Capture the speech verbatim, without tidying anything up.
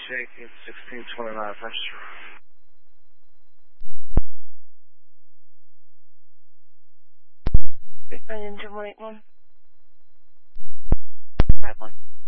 Yankee, sixteen twenty-nine French Street. Engine one eight one. five one.